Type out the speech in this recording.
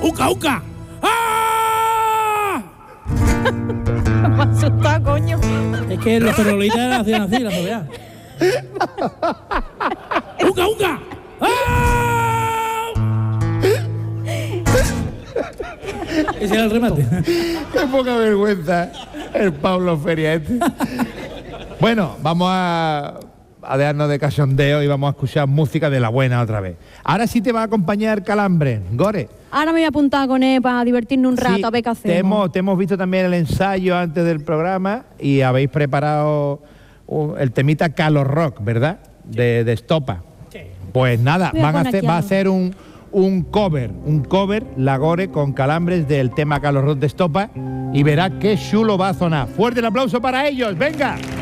¡Uca, uca! ¡Ah! Me ha asustado, coño. Es que los perrolitas hacían así, la soledad. ¡Uca, uca! ¡Ah! Ese era el remate. Qué poca vergüenza el Pablo Feria este. Bueno, vamos a dejarnos de cachondeo y vamos a escuchar música de la buena otra vez. Ahora sí te va a acompañar Calambre, Gore. Ahora me voy a apuntar con él para divertirnos un rato, Sí, a ver qué hacemos. te hemos visto también el ensayo antes del programa y habéis preparado el temita Calor Rock, ¿verdad? De Estopa. Sí. Pues nada, Voy a poner aquí va a algo. hacer un cover, la Gore con Calambres del tema Calor Rock de Estopa y verá qué chulo va a sonar. Fuerte el aplauso para ellos, venga.